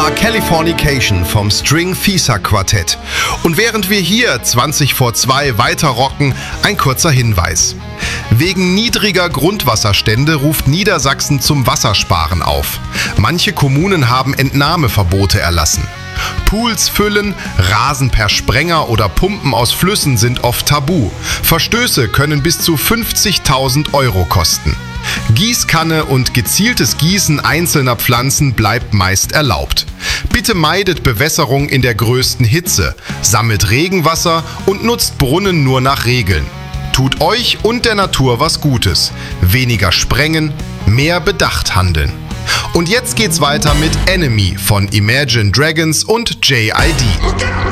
war Californication vom String Theater Quartett. Und während wir hier 20 vor 2 weiter rocken, ein kurzer Hinweis. Wegen niedriger Grundwasserstände ruft Niedersachsen zum Wassersparen auf. Manche Kommunen haben Entnahmeverbote erlassen. Pools füllen, Rasen per Sprenger oder Pumpen aus Flüssen sind oft tabu. Verstöße können bis zu 50.000 € kosten. Gießkanne und gezieltes Gießen einzelner Pflanzen bleibt meist erlaubt. Bitte meidet Bewässerung in der größten Hitze, sammelt Regenwasser und nutzt Brunnen nur nach Regeln. Tut euch und der Natur was Gutes. Weniger sprengen, mehr bedacht handeln. Und jetzt geht's weiter mit Enemy von Imagine Dragons und JID.